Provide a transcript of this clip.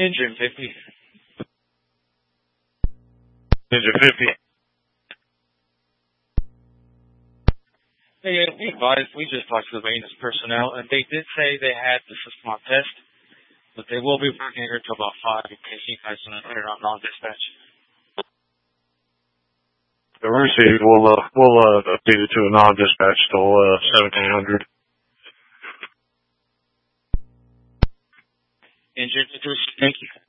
Engine 50. Engine 50. Hey, we just talked to the maintenance personnel, and they did say they had the system on test, but they will be working here till about 5 in case you guys want to put it on non-dispatch. The received, we'll update it to a non-dispatch till 1700. Engine 50, thank you.